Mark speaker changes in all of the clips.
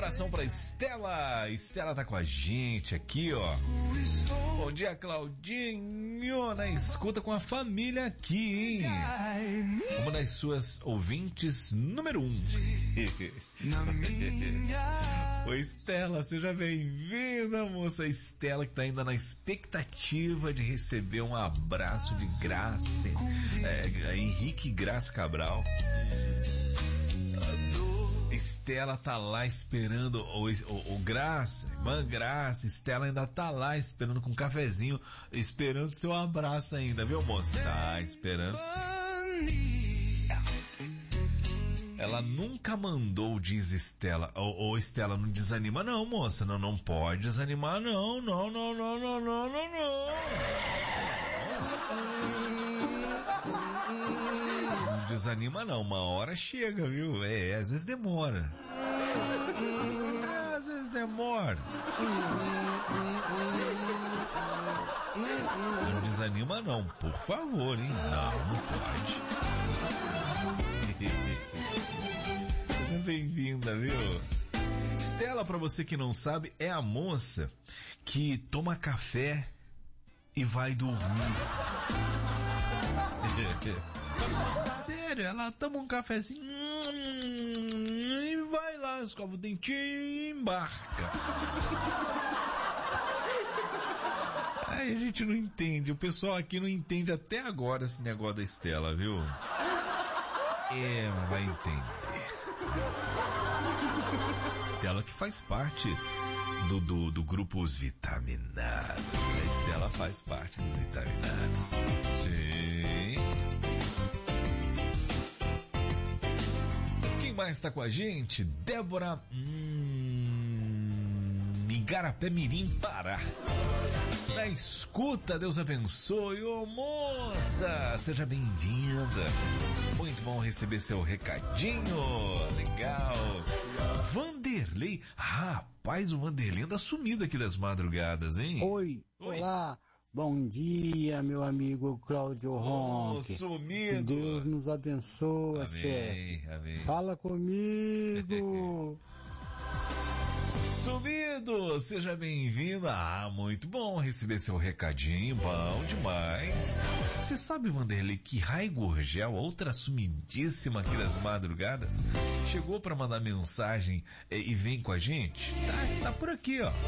Speaker 1: abração pra Estela. Estela tá com a gente aqui, ó. Bom dia, Claudinho. Na escuta com a família aqui, hein? Uma das suas ouvintes número 1. Oi, Estela, seja bem-vinda, moça. Estela que tá ainda na expectativa de receber um abraço de Graça, Henrique Graça Cabral. Estela tá lá esperando o Graça, irmã Graça. Estela ainda tá lá esperando com um cafezinho, esperando seu abraço ainda, viu, moça? Tá esperando. Ela nunca mandou, diz Estela. Ô, Estela, não desanima não, moça. Não pode desanimar não. Não desanima não, uma hora chega, viu? Às vezes demora. Não desanima não, por favor, hein? Não pode. Bem-vinda, viu? Estela, pra você que não sabe, é a moça que toma café e vai dormir. Sério, ela toma um cafezinho e vai lá, escova o dentinho e embarca. Aí a gente não entende, o pessoal aqui não entende até agora esse negócio da Estela, viu? Vai entender. Estela que faz parte do grupo Os Vitaminados. A Estela faz parte dos Vitaminados. Sim. Quem mais tá com a gente? Débora Igarapé Mirim, Pará. Na escuta, Deus abençoe. Ô, moça, seja bem-vinda. Muito bom receber seu recadinho. Legal. Vanderlei. Rapaz, o Vanderlei anda sumido aqui das madrugadas, hein?
Speaker 2: Oi. Olá. Bom dia, meu amigo Cláudio Ronque.
Speaker 1: Sumido.
Speaker 2: Que Deus nos abençoe.
Speaker 1: Amém.
Speaker 2: Fala comigo.
Speaker 1: Sumido, seja bem-vindo. Muito bom receber seu recadinho, bom demais. Você sabe, Vanderlei, que Rai Gurgel, outra sumidíssima aqui das madrugadas, chegou para mandar mensagem e vem com a gente? Tá por aqui, ó.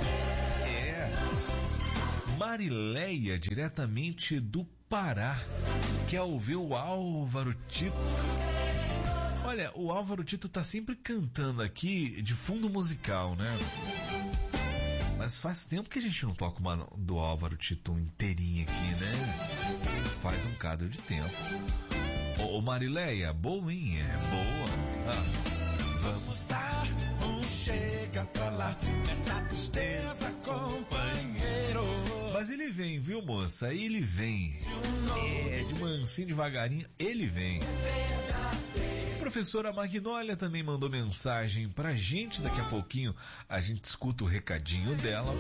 Speaker 1: Marileia, diretamente do Pará, quer ouvir o Álvaro Tito. Olha, o Álvaro Tito tá sempre cantando aqui de fundo musical, né? Mas faz tempo que a gente não toca uma do Álvaro Tito inteirinha aqui, né? Faz um cadro de tempo. Ô Marileia, boa, hein? Boa.
Speaker 3: Vamos dar um chega pra lá nessa tristeza, companheiro.
Speaker 1: Mas ele vem, viu, moça? Ele vem. De mansinho, devagarinho, ele vem. Professora Magnólia também mandou mensagem pra gente. Daqui a pouquinho a gente escuta o recadinho dela.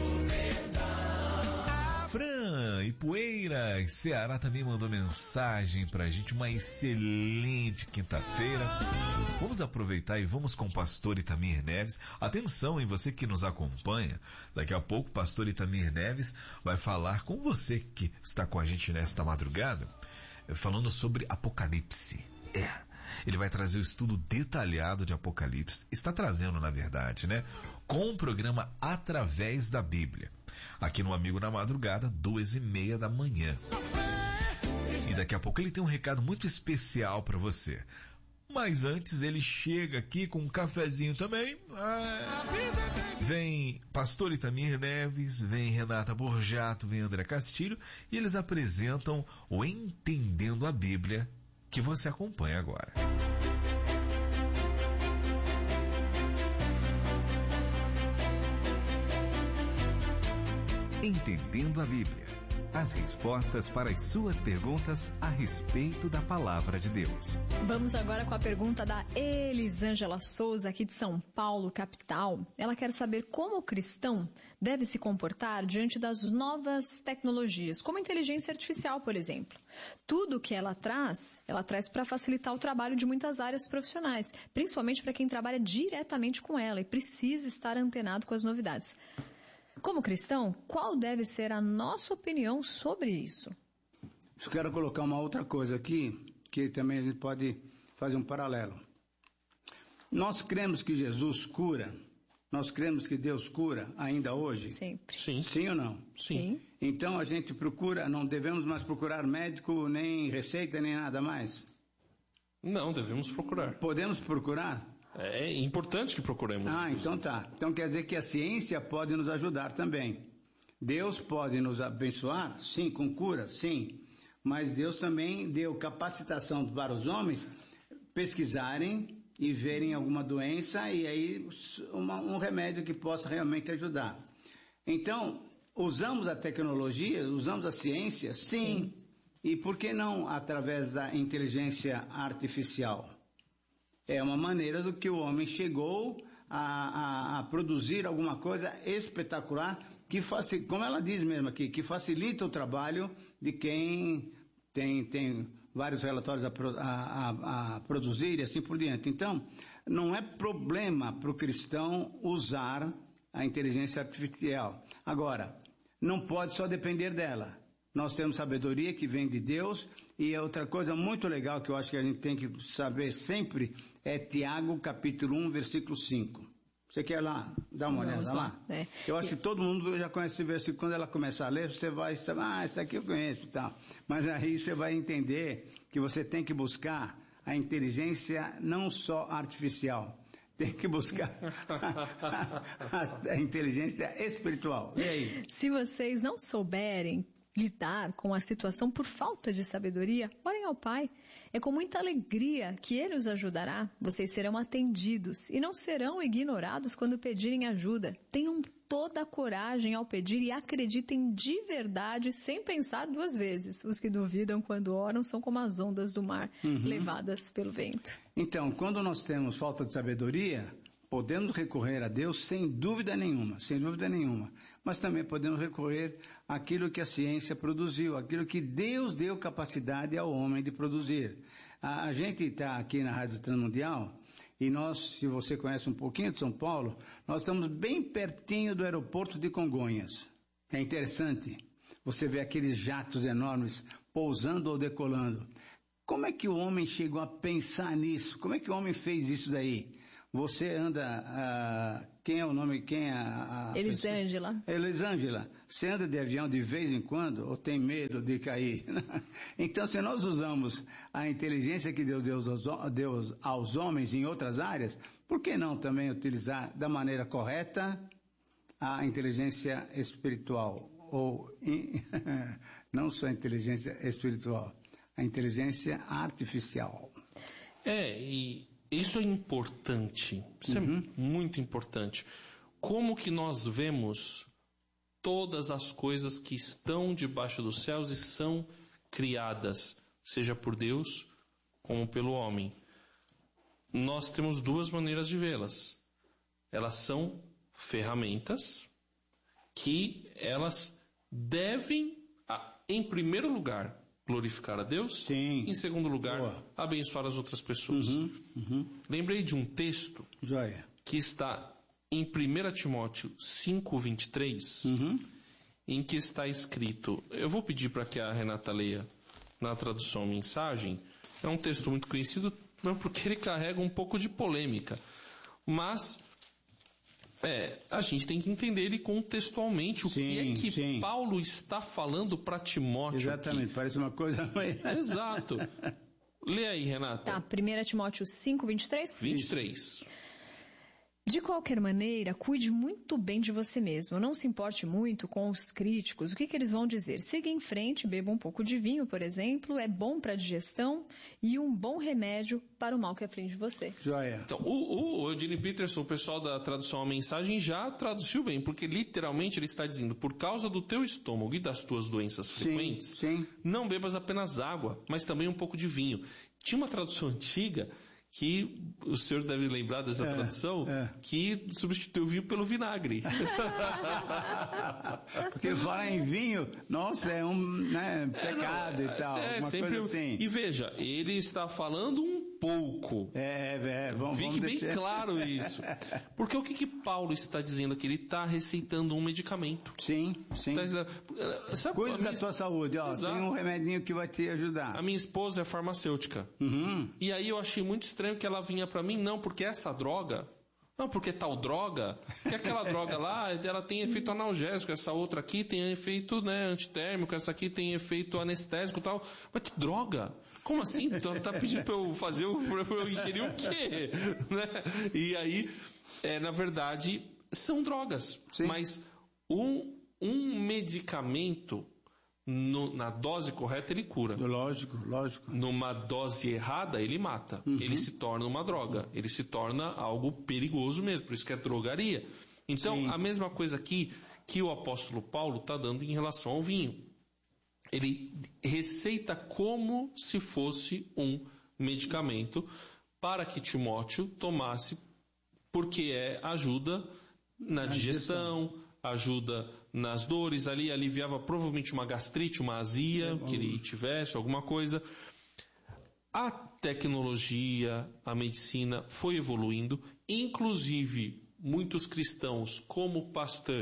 Speaker 1: Fran e Poeiras, Ceará, também mandou mensagem pra gente. Uma excelente quinta-feira. Vamos aproveitar e vamos com o pastor Itamir Neves. Atenção, hein, você que nos acompanha. Daqui a pouco o pastor Itamir Neves vai falar com você que está com a gente nesta madrugada, falando sobre Apocalipse. Ele vai trazer o estudo detalhado de Apocalipse. Está trazendo, na verdade, né? Com o programa Através da Bíblia. Aqui no Amigo na Madrugada, 2:30 da manhã. E daqui a pouco ele tem um recado muito especial para você. Mas antes ele chega aqui com um cafezinho também. Vem pastor Itamir Neves, vem Renata Borjato, vem André Castilho. E eles apresentam o Entendendo a Bíblia, que você acompanha agora. Entendendo a Bíblia.
Speaker 4: as respostas para as suas perguntas a respeito da Palavra de Deus.
Speaker 5: Vamos agora com a pergunta da Elisângela Souza, aqui de São Paulo, capital. Ela quer saber como o cristão deve se comportar diante das novas tecnologias, como a inteligência artificial, por exemplo. Tudo que ela traz para facilitar o trabalho de muitas áreas profissionais, principalmente para quem trabalha diretamente com ela e precisa estar antenado com as novidades. Como cristão, qual deve ser a nossa opinião sobre isso?
Speaker 2: Eu quero colocar uma outra coisa aqui, que também a gente pode fazer um paralelo. Nós cremos que Jesus cura, nós cremos que Deus cura ainda hoje?
Speaker 5: Sempre.
Speaker 6: Sim.
Speaker 2: Sim ou não?
Speaker 5: Sim.
Speaker 2: Então a gente procura, não devemos mais procurar médico, nem receita, nem nada mais?
Speaker 6: Não, devemos procurar.
Speaker 2: Podemos procurar?
Speaker 6: É importante que procuremos.
Speaker 2: Então tá. Então quer dizer que a ciência pode nos ajudar também. Deus pode nos abençoar? Sim. Com cura? Sim. Mas Deus também deu capacitação para os homens pesquisarem e verem alguma doença e aí um remédio que possa realmente ajudar. Então, usamos a tecnologia, usamos a ciência? Sim. E por que não através da inteligência artificial? É uma maneira do que o homem chegou a produzir alguma coisa espetacular, que como ela diz mesmo aqui, que facilita o trabalho de quem tem vários relatórios a produzir e assim por diante. Então, não é problema para o cristão usar a inteligência artificial. Agora, não pode só depender dela. Nós temos sabedoria que vem de Deus, e outra coisa muito legal que eu acho que a gente tem que saber sempre é Tiago capítulo 1, versículo 5. Você quer lá dar uma olhada lá?
Speaker 5: É.
Speaker 2: Eu acho que todo mundo já conhece esse versículo. Quando ela começar a ler, você vai saber, isso aqui eu conheço e tal. Mas aí você vai entender que você tem que buscar a inteligência não só artificial. Tem que buscar a inteligência espiritual. E aí?
Speaker 5: Se vocês não souberem lidar com a situação por falta de sabedoria, orem ao Pai. É com muita alegria que Ele os ajudará. Vocês serão atendidos e não serão ignorados quando pedirem ajuda. Tenham toda a coragem ao pedir e acreditem de verdade, sem pensar duas vezes. Os que duvidam quando oram são como as ondas do mar, levadas pelo vento.
Speaker 2: Então, quando nós temos falta de sabedoria, podemos recorrer a Deus sem dúvida nenhuma. Mas também podemos recorrer àquilo que a ciência produziu, aquilo que Deus deu capacidade ao homem de produzir. A gente está aqui na Rádio Transmundial e nós, se você conhece um pouquinho de São Paulo, nós estamos bem pertinho do aeroporto de Congonhas. É interessante, você vê aqueles jatos enormes pousando ou decolando. Como é que o homem chegou a pensar nisso? Como é que o homem fez isso daí? Você anda, quem é o nome,
Speaker 5: Elisângela.
Speaker 2: Elisângela, você anda de avião de vez em quando ou tem medo de cair? Então, se nós usamos a inteligência que Deus deu aos homens em outras áreas, por que não também utilizar da maneira correta a inteligência espiritual? Ou, não só a inteligência espiritual, a inteligência artificial.
Speaker 6: E isso é importante, isso é muito importante. Como que nós vemos todas as coisas que estão debaixo dos céus e são criadas, seja por Deus como pelo homem? Nós temos duas maneiras de vê-las. Elas são ferramentas que elas devem, em primeiro lugar, glorificar a Deus.
Speaker 2: Sim.
Speaker 6: Em segundo lugar, abençoar as outras pessoas. Lembrei de um texto que está em 1 Timóteo 5:23, em que está escrito, eu vou pedir para que a Renata leia na tradução mensagem. É um texto muito conhecido porque ele carrega um pouco de polêmica, mas a gente tem que entender ele contextualmente, o que é que Paulo está falando para Timóteo.
Speaker 2: Exatamente, aqui. Parece uma coisa...
Speaker 6: Exato. Lê aí, Renata.
Speaker 5: Tá, 1 Timóteo 5:23?
Speaker 6: 23.
Speaker 5: De qualquer maneira, cuide muito bem de você mesmo. Não se importe muito com os críticos. O que eles vão dizer? Siga em frente, beba um pouco de vinho, por exemplo. É bom para a digestão e um bom remédio para o mal que aflige você.
Speaker 2: Joia.
Speaker 6: Então, o Eugene Peterson, o pessoal da tradução à mensagem, já traduziu bem, porque literalmente ele está dizendo, por causa do teu estômago e das tuas doenças frequentes, não bebas apenas água, mas também um pouco de vinho. Tinha uma tradução antiga que o senhor deve lembrar dessa tradução, que substituiu o vinho pelo vinagre.
Speaker 2: Porque falar em vinho, nossa, é um pecado e tal. Uma
Speaker 6: sempre
Speaker 2: coisa assim.
Speaker 6: E veja, ele está falando um pouco.
Speaker 2: Vamos
Speaker 6: bem claro isso. Porque o que Paulo está dizendo aqui? Ele está receitando um medicamento.
Speaker 2: Sim. Cuida da sua saúde, tem um remedinho que vai te ajudar.
Speaker 6: A minha esposa é farmacêutica. E aí eu achei muito estranho que ela vinha para mim, não, porque essa droga, não, porque tal droga, e aquela droga lá, ela tem efeito analgésico, essa outra aqui tem efeito antitérmico, essa aqui tem efeito anestésico e tal. Mas que droga? Como assim? Tá pedindo para eu fazer, para eu ingerir o quê? E aí, na verdade, são drogas. Sim. Mas um medicamento, na dose correta, ele cura.
Speaker 2: Lógico.
Speaker 6: Numa dose errada, ele mata. Ele se torna uma droga. Ele se torna algo perigoso mesmo. Por isso que é drogaria. Então, a mesma coisa aqui que o apóstolo Paulo está dando em relação ao vinho. Ele receita como se fosse um medicamento para que Timóteo tomasse, porque ajuda na digestão, ajuda nas dores, ali aliviava provavelmente uma gastrite, uma azia que ele tivesse, alguma coisa. A tecnologia, a medicina foi evoluindo, inclusive muitos cristãos, como Pasteur,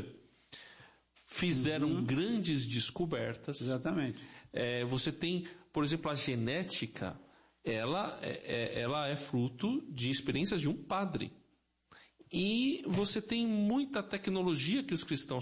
Speaker 6: fizeram grandes descobertas.
Speaker 2: Exatamente.
Speaker 6: Você tem, por exemplo, a genética, ela é fruto de experiências de um padre. E você tem muita tecnologia que os cristãos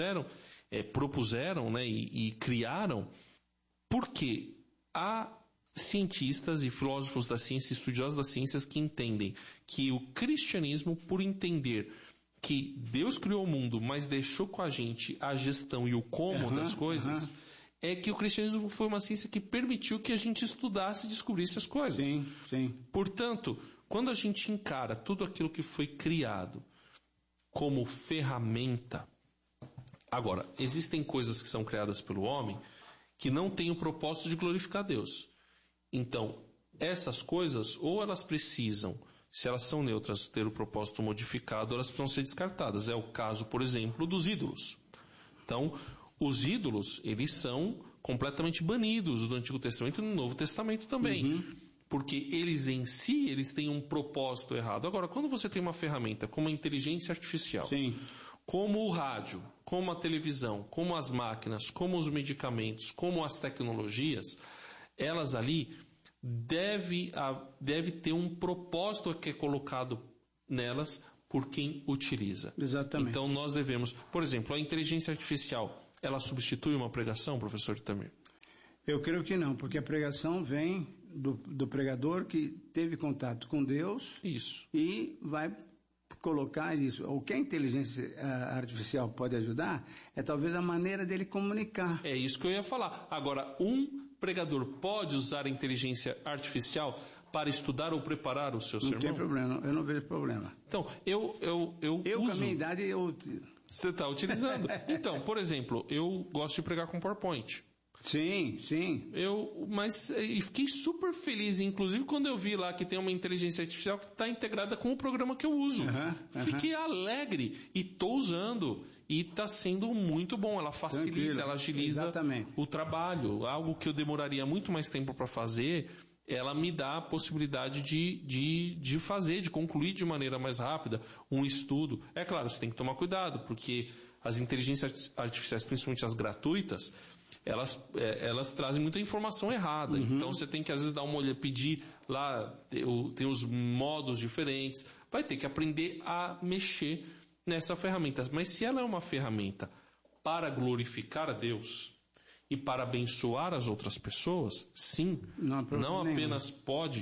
Speaker 6: propuseram e criaram, porque há cientistas e filósofos da ciência, estudiosos das ciências que entendem que o cristianismo, por entender que Deus criou o mundo, mas deixou com a gente a gestão e o como das coisas, é que o cristianismo foi uma ciência que permitiu que a gente estudasse e descobrisse as coisas.
Speaker 2: Sim.
Speaker 6: Portanto, quando a gente encara tudo aquilo que foi criado como ferramenta... Agora, existem coisas que são criadas pelo homem que não têm o propósito de glorificar Deus. Então, essas coisas, ou elas precisam, se elas são neutras, ter o propósito modificado, elas precisam ser descartadas. É o caso, por exemplo, dos ídolos. Então, os ídolos, eles são completamente banidos do Antigo Testamento e no Novo Testamento também. Porque eles em si, eles têm um propósito errado. Agora, quando você tem uma ferramenta como a inteligência artificial, como o rádio, como a televisão, como as máquinas, como os medicamentos, como as tecnologias, elas ali deve ter um propósito que é colocado nelas por quem utiliza.
Speaker 2: Exatamente.
Speaker 6: Então nós devemos, por exemplo, a inteligência artificial, ela substitui uma pregação, professor Itamir?
Speaker 2: Eu creio que não, porque a pregação vem do pregador que teve contato com Deus.
Speaker 6: Isso.
Speaker 2: E vai colocar isso. O que a inteligência artificial pode ajudar é talvez a maneira dele comunicar.
Speaker 6: É isso que eu ia falar. Agora, um pregador pode usar a inteligência artificial para estudar ou preparar o seu sermão?
Speaker 2: Não tem problema, eu não vejo problema.
Speaker 6: Então, eu uso...
Speaker 2: com a minha idade,
Speaker 6: Você está utilizando. Então, por exemplo, eu gosto de pregar com PowerPoint.
Speaker 2: Sim.
Speaker 6: Mas fiquei super feliz, inclusive quando eu vi lá que tem uma inteligência artificial que está integrada com o programa que eu uso. Fiquei alegre e estou usando e está sendo muito bom. Ela facilita, ela agiliza o trabalho. Algo que eu demoraria muito mais tempo para fazer, ela me dá a possibilidade de fazer, de concluir de maneira mais rápida um estudo. É claro, você tem que tomar cuidado, porque as inteligências artificiais, principalmente as gratuitas, elas trazem muita informação errada. Então você tem que às vezes dar uma olhada, pedir lá, tem os modos diferentes, vai ter que aprender a mexer nessa ferramenta. Mas se ela é uma ferramenta para glorificar a Deus e para abençoar as outras pessoas, sim, não apenas pode,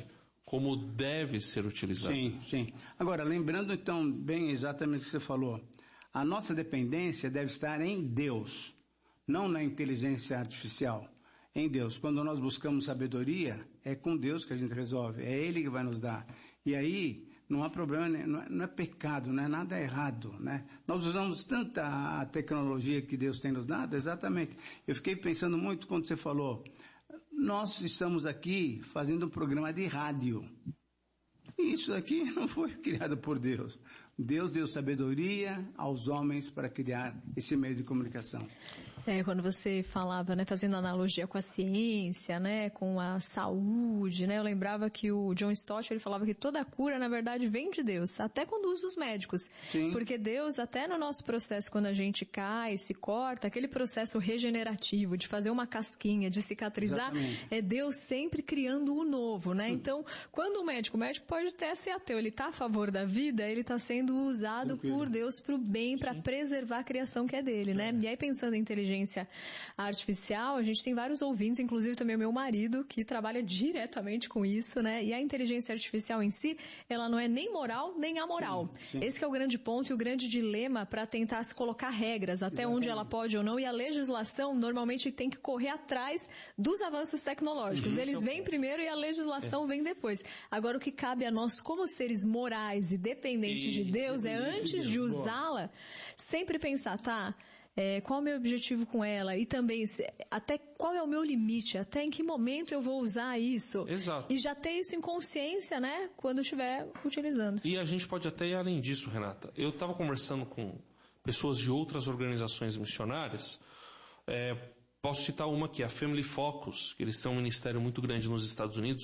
Speaker 6: como deve ser utilizado.
Speaker 2: Sim, sim. Agora, lembrando então bem exatamente o que você falou, a nossa dependência deve estar em Deus, não na inteligência artificial. Em Deus. Quando nós buscamos sabedoria, é com Deus que a gente resolve, é Ele que vai nos dar. E aí, não há problema, não é pecado, não é nada errado, né? Nós usamos tanta a tecnologia que Deus tem nos dado, exatamente. Eu fiquei pensando muito quando você falou, nós estamos aqui fazendo um programa de rádio. E isso aqui não foi criado por Deus. Deus deu sabedoria aos homens para criar esse meio de comunicação.
Speaker 5: Quando você falava, né, fazendo analogia com a ciência, né, com a saúde, né, eu lembrava que o John Stott, ele falava que toda cura, na verdade, vem de Deus, até quando usa os médicos. Sim. Porque Deus, até no nosso processo, quando a gente cai, se corta, aquele processo regenerativo, de fazer uma casquinha, de cicatrizar, exatamente, é Deus sempre criando o novo, né? Então, quando o médico pode até ser ateu, ele está a favor da vida, ele está sendo usado por Deus para o bem, para preservar a criação que é dele, né? E aí, pensando em inteligência artificial, a gente tem vários ouvintes, inclusive também o meu marido, que trabalha diretamente com isso, né? E a inteligência artificial em si, ela não é nem moral, nem amoral. Sim, sim. Esse que é o grande ponto e o grande dilema para tentar se colocar regras, até exatamente, onde ela pode ou não, e a legislação normalmente tem que correr atrás dos avanços tecnológicos. Eles vêm primeiro e a legislação vem depois. Agora, o que cabe a nós como seres morais e dependentes de Deus é, antes de usá-la, sempre pensar, qual é o meu objetivo com ela e também até qual é o meu limite, até em que momento eu vou usar isso.
Speaker 6: Exato.
Speaker 5: E já ter isso em consciência, né, quando estiver utilizando.
Speaker 6: E a gente pode até ir além disso, Renata. Eu estava conversando com pessoas de outras organizações missionárias, posso citar uma que é a Family Focus, que eles têm um ministério muito grande nos Estados Unidos,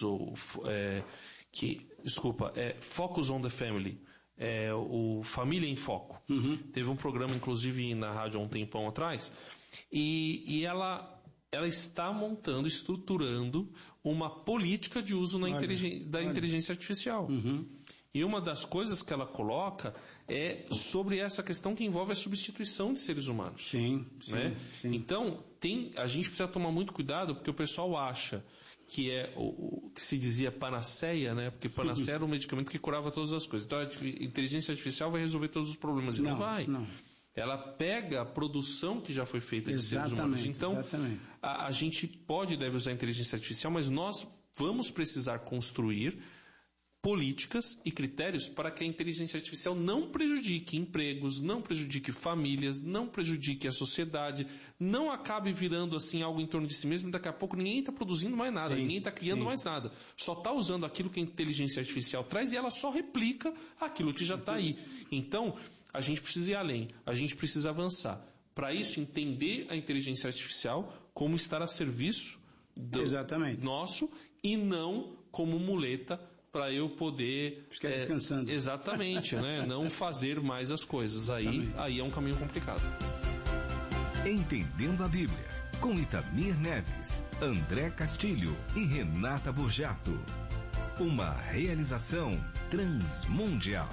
Speaker 6: Focus on the Family. O Família em Foco. Teve um programa, inclusive, na rádio há um tempão atrás, e ela está estruturando uma política de uso da inteligência artificial. E uma das coisas que ela coloca é sobre essa questão que envolve a substituição de seres humanos.
Speaker 2: Sim,
Speaker 6: né? Sim. Então, a gente precisa tomar muito cuidado, porque o pessoal acha que é o que se dizia panaceia, né? Porque panaceia era um medicamento que curava todas as coisas. Então a inteligência artificial vai resolver todos os problemas. E não vai. Não. Ela pega a produção que já foi feita de seres humanos. Então, a gente pode e deve usar a inteligência artificial, mas nós vamos precisar construir políticas e critérios para que a inteligência artificial não prejudique empregos, não prejudique famílias, não prejudique a sociedade, não acabe virando assim algo em torno de si mesmo, e daqui a pouco ninguém está produzindo mais nada, ninguém está criando mais nada. Só está usando aquilo que a inteligência artificial traz e ela só replica aquilo que já está aí. Então, a gente precisa ir além, a gente precisa avançar. Para isso, entender a inteligência artificial como estar a serviço nosso e não como muleta para eu poder
Speaker 2: ficar descansando.
Speaker 6: Exatamente, né? Não fazer mais as coisas. Aí é um caminho complicado.
Speaker 4: Entendendo a Bíblia, com Itamir Neves, André Castilho e Renata Burjato. Uma realização transmundial.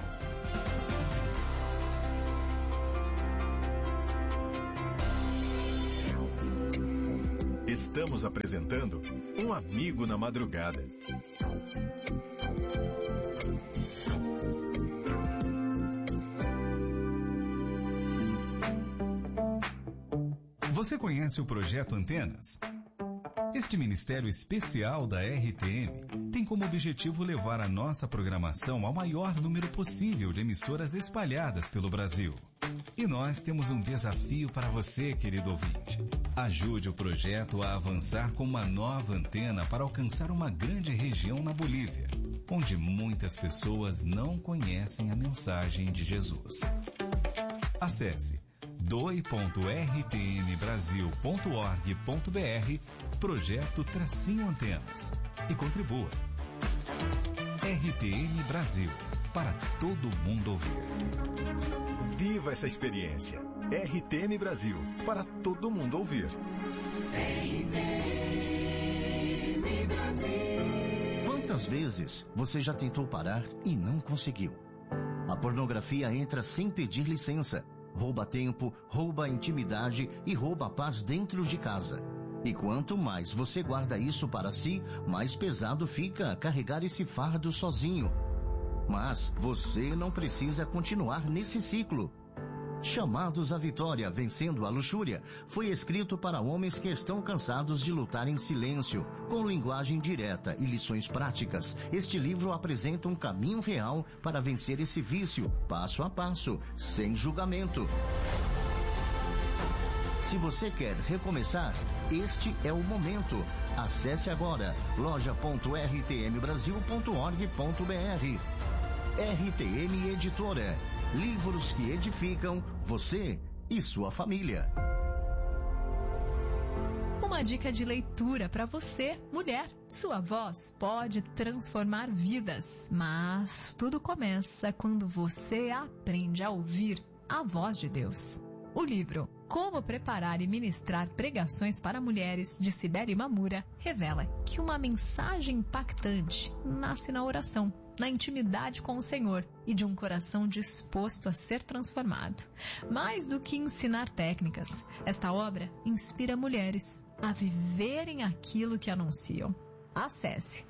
Speaker 7: Estamos apresentando Um Amigo na Madrugada.
Speaker 4: Você conhece o Projeto Antenas? Este ministério especial da RTM tem como objetivo levar a nossa programação ao maior número possível de emissoras espalhadas pelo Brasil. E nós temos um desafio para você, querido ouvinte. Ajude o projeto a avançar com uma nova antena para alcançar uma grande região na Bolívia, onde muitas pessoas não conhecem a mensagem de Jesus. Acesse doi.rtmbrasil.org.br Projeto Antenas e contribua. RTM Brasil, para todo mundo ouvir.
Speaker 7: Viva essa experiência. RTM Brasil, para todo mundo ouvir.
Speaker 8: RTM Brasil. Quantas vezes você já tentou parar e não conseguiu? A pornografia entra sem pedir licença. Rouba tempo, rouba intimidade e rouba a paz dentro de casa. E quanto mais você guarda isso para si, mais pesado fica carregar esse fardo sozinho. Mas você não precisa continuar nesse ciclo. Chamados à Vitória, Vencendo a Luxúria, foi escrito para homens que estão cansados de lutar em silêncio, com linguagem direta e lições práticas. Este livro apresenta um caminho real para vencer esse vício, passo a passo, sem julgamento. Se você quer recomeçar, este é o momento. Acesse agora loja.rtmbrasil.org.br. RTM Editora. Livros que edificam você e sua família.
Speaker 5: Uma dica de leitura para você, mulher. Sua voz pode transformar vidas, mas tudo começa quando você aprende a ouvir a voz de Deus. O livro Como Preparar e Ministrar Pregações para Mulheres, de Cibele Mamura, revela que uma mensagem impactante nasce na oração, na intimidade com o Senhor e de um coração disposto a ser transformado. Mais do que ensinar técnicas, esta obra inspira mulheres a viverem aquilo que anunciam. Acesse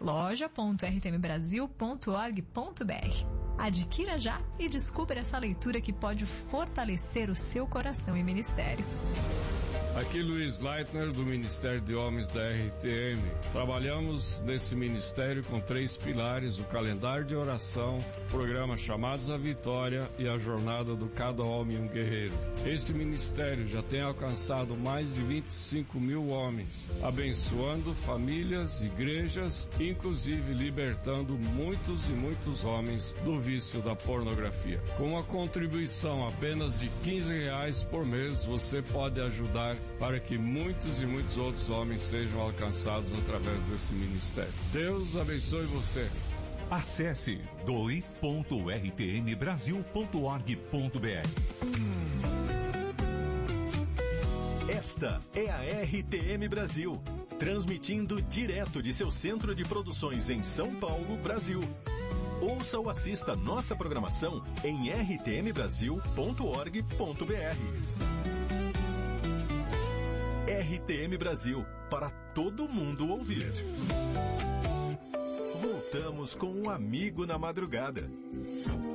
Speaker 5: loja.rtmbrasil.org.br. Adquira já e descubra essa leitura que pode fortalecer o seu coração e ministério.
Speaker 9: Aqui Luiz Leitner, do Ministério de Homens da RTM. Trabalhamos nesse ministério com 3 pilares: o calendário de oração, o programa Chamados à Vitória e a jornada do Cada Homem um Guerreiro. Esse ministério já tem alcançado mais de 25 mil homens, abençoando famílias, igrejas, inclusive libertando muitos e muitos homens do vício da pornografia. Com uma contribuição apenas de R$15 por mês, você pode ajudar para que muitos e muitos outros homens sejam alcançados através desse ministério. Deus abençoe você.
Speaker 4: Acesse doe.rtmbrasil.org.br.
Speaker 7: Esta é a RTM Brasil, transmitindo direto de seu centro de produções em São Paulo, Brasil. Ouça ou assista nossa programação em rtmbrasil.org.br. RTM Brasil, para todo mundo ouvir. Voltamos com um amigo na madrugada.